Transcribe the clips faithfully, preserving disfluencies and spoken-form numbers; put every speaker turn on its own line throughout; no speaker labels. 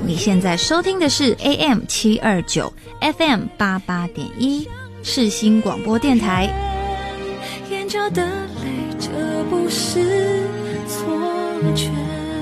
你现在收听的是 A M 七二九 F M 八八点一世新广播电台。眼角的泪，这不是错觉。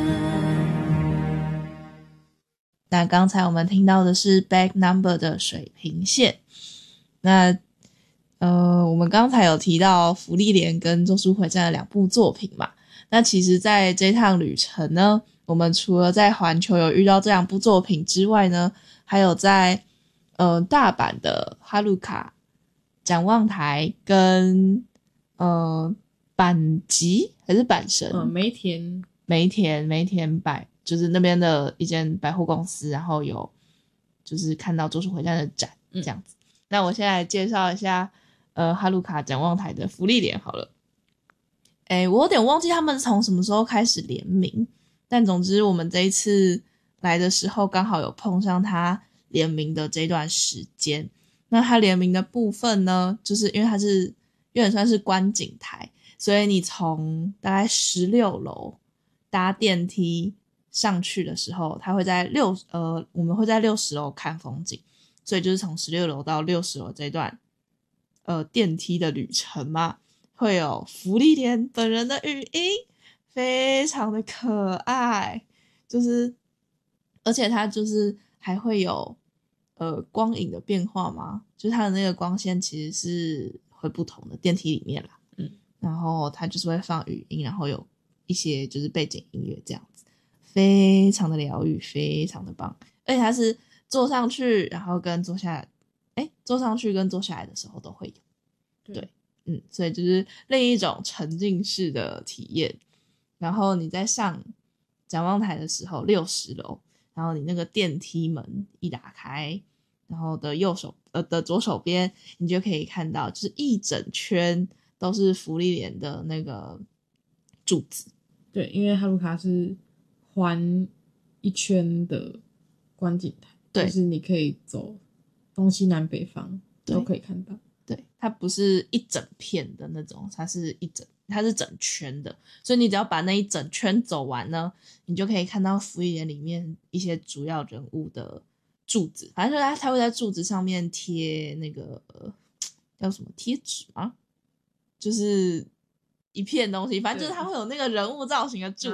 那刚才我们听到的是 Back Number 的水平线。那呃，我们刚才有提到芙莉莲跟咒术回战的两部作品嘛，那其实在这趟旅程呢，我们除了在环球有遇到这两部作品之外呢，还有在呃大阪的哈鲁卡展望台跟呃阪急还是阪神、
呃、梅田
梅田梅田百就是那边的一间百货公司，然后有就是看到咒术回战的展这样子、嗯、那我先来介绍一下呃哈鲁卡展望台的芙莉莲好了。诶我有点忘记他们从什么时候开始联名，但总之我们这一次来的时候刚好有碰上他联名的这段时间。那他联名的部分呢，就是因为它是有点算是观景台，所以你从大概十六楼搭电梯上去的时候，它会在六呃我们会在六十楼看风景，所以就是从十六楼到六十楼这段呃电梯的旅程嘛，会有芙莉莲本人的语音，非常的可爱，就是而且它就是还会有呃光影的变化嘛，就是它的那个光线其实是会不同的，电梯里面啦，嗯，然后它就是会放语音，然后有一些就是背景音乐这样子，非常的疗愈，非常的棒，而且它是坐上去然后跟坐下来，诶坐上去跟坐下来的时候都会有， 对, 对嗯，所以就是另一种沉浸式的体验。然后你在上展望台的时候，六十楼，然后你那个电梯门一打开，然后的右手呃的左手边，你就可以看到就是一整圈都是芙莉莲的那个柱子。
对，因为哈鲁卡是环一圈的观景台，对，就是你可以走东西南北方都可以看到。
对，它不是一整片的那种，它是一整它是整圈的，所以你只要把那一整圈走完呢，你就可以看到芙莉莲里面一些主要人物的柱子。反正它它会在柱子上面贴那个、呃、叫什么贴纸吗？就是一片东西，反正就是它会有那个人物造型的柱子。